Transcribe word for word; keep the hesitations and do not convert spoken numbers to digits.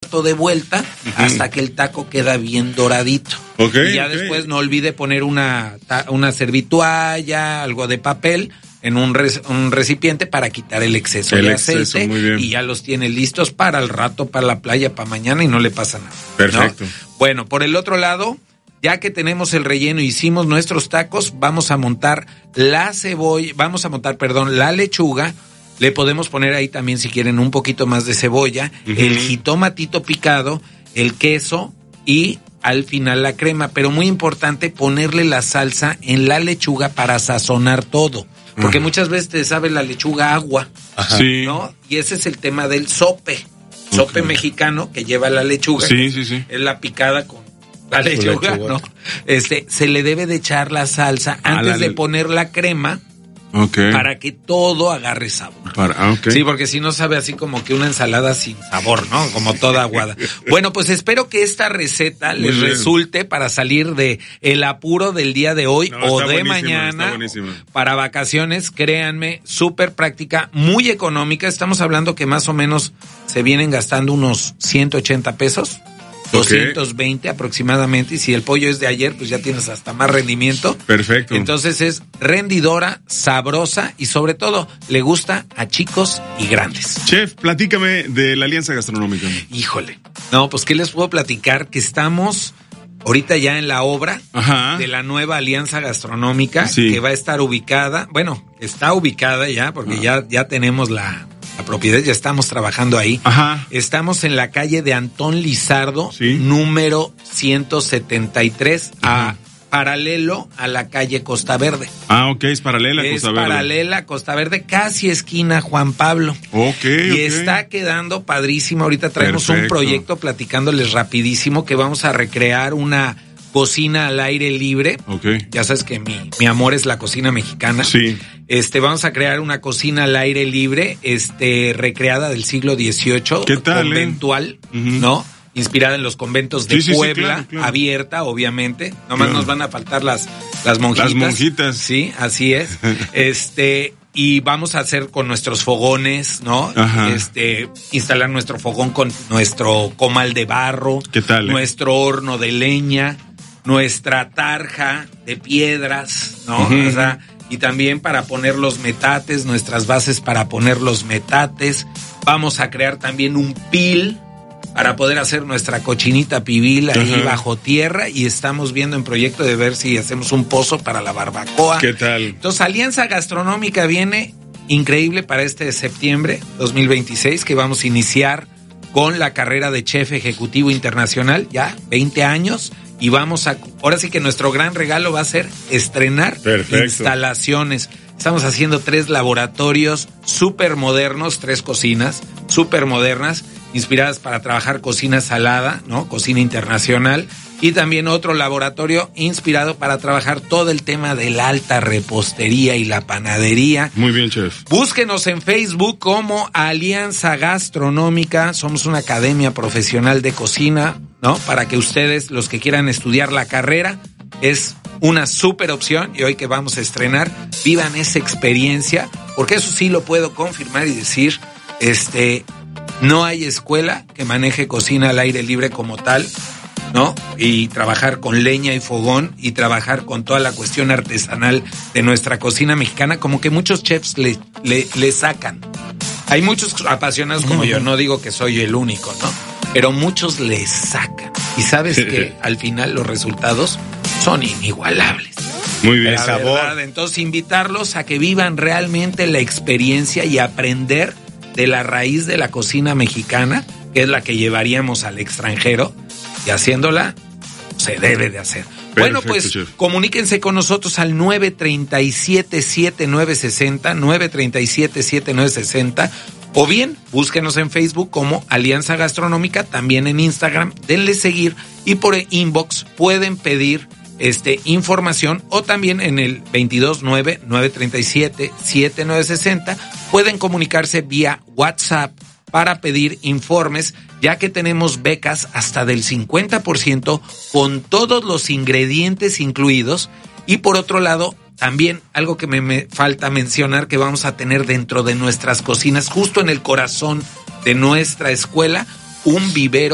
de vuelta uh-huh. hasta que el taco queda bien doradito. Okay, y ya okay. después no olvide poner una, una servitualla, algo de papel en un, res, un recipiente para quitar el exceso el de exceso, aceite muy bien. Y ya los tiene listos para el rato, para la playa, para mañana y no le pasa nada. Perfecto. ¿No? Bueno, por el otro lado, ya que tenemos el relleno, hicimos nuestros tacos, vamos a montar la cebolla, vamos a montar, perdón, la lechuga. Le podemos poner ahí también, si quieren, un poquito más de cebolla, uh-huh. el jitomatito picado, el queso y al final la crema. Pero muy importante ponerle la salsa en la lechuga para sazonar todo. Porque uh-huh. muchas veces te sabe la lechuga agua, Ajá. Sí. ¿no? Y ese es el tema del sope. Sope okay. mexicano que lleva la lechuga. Sí, sí, sí. Es la picada con la lechuga, lechuga, ¿no? Este, se le debe de echar la salsa antes la de le... poner la crema. Okay. Para que todo agarre sabor. Para, okay. Sí, porque si no sabe así como que una ensalada sin sabor, ¿no? Como toda aguada. Bueno, pues espero que esta receta Muy les bien. resulte para salir de el apuro del día de hoy no, o de mañana para vacaciones. Créanme, súper práctica, muy económica. Estamos hablando que más o menos se vienen gastando unos ciento ochenta pesos. doscientos veinte okay. aproximadamente, y si el pollo es de ayer, pues ya tienes hasta más rendimiento. Perfecto. Entonces es rendidora, sabrosa y sobre todo le gusta a chicos y grandes. Chef, platícame de la Alianza Gastronómica. Híjole, no, pues ¿qué les puedo platicar? Que estamos ahorita ya en la obra Ajá. de la nueva Alianza Gastronómica, sí. que va a estar ubicada, bueno, está ubicada ya, porque ah. ya, ya tenemos la... La propiedad, ya estamos trabajando ahí. Ajá. Estamos en la calle de Antón Lizardo, ¿Sí? número ciento setenta y tres, a, paralelo a la calle Costa Verde. Ah, ok, es paralela a es Costa Verde. Es paralela a Costa Verde, casi esquina Juan Pablo. Ok, Y ok. está quedando padrísimo. Ahorita traemos Perfecto. un proyecto platicándoles rapidísimo que vamos a recrear una cocina al aire libre. Okay. Ya sabes que mi, mi amor es la cocina mexicana. Sí. Este, vamos a crear una cocina al aire libre, este, recreada del siglo dieciocho. ¿Qué tal, conventual, eh? uh-huh. ¿no? Inspirada en los conventos de sí, sí, Puebla, sí, claro, claro. abierta, obviamente. Nomás claro. nos van a faltar las, las monjitas. Las monjitas. Sí, así es. este, y vamos a hacer con nuestros fogones, ¿no? Ajá. Este, instalar nuestro fogón con nuestro comal de barro. ¿Qué tal, eh? Nuestro horno de leña. Nuestra tarja de piedras, ¿no? Uh-huh. O sea, y también para poner los metates, nuestras bases para poner los metates. Vamos a crear también un pil para poder hacer nuestra cochinita pibil ahí uh-huh. bajo tierra, y estamos viendo en proyecto de ver si hacemos un pozo para la barbacoa. ¿Qué tal? Entonces, Alianza Gastronómica viene increíble para este septiembre dos mil veintiséis, que vamos a iniciar con la carrera de chef ejecutivo internacional, ya veinte años. Y vamos a, ahora sí que nuestro gran regalo va a ser estrenar Perfecto. instalaciones. Estamos haciendo tres laboratorios súper modernos, tres cocinas súper modernas, inspiradas para trabajar cocina salada, ¿no? Cocina internacional. Y también otro laboratorio inspirado para trabajar todo el tema de la alta repostería y la panadería. Muy bien, chef. Búsquenos en Facebook como Alianza Gastronómica. Somos una academia profesional de cocina, ¿no? Para que ustedes, los que quieran estudiar la carrera, es una súper opción. Y hoy que vamos a estrenar, vivan esa experiencia, porque eso sí lo puedo confirmar y decir, este, no hay escuela que maneje cocina al aire libre como tal, ¿no? Y trabajar con leña y fogón y trabajar con toda la cuestión artesanal de nuestra cocina mexicana, como que muchos chefs le, le, le sacan. Hay muchos apasionados como yo, no digo que soy el único, ¿no? Pero muchos le sacan. Y sabes que al final los resultados son inigualables. Muy bien. La sabor. verdad, entonces invitarlos a que vivan realmente la experiencia y aprender de la raíz de la cocina mexicana, que es la que llevaríamos al extranjero, y haciéndola se debe de hacer. Perfecto, bueno, pues chef. Comuníquense con nosotros al nueve tres siete, siete nueve seis cero, nueve tres siete, siete nueve seis cero, o bien búsquenos en Facebook como Alianza Gastronómica, también en Instagram, denle seguir, y por inbox pueden pedir este información, o también en el veintidós nueve, nueve tres siete, siete nueve seis cero pueden comunicarse vía WhatsApp para pedir informes, ya que tenemos becas hasta del cincuenta por ciento con todos los ingredientes incluidos. Y por otro lado, también algo que me, me falta mencionar, que vamos a tener dentro de nuestras cocinas, justo en el corazón de nuestra escuela, un vivero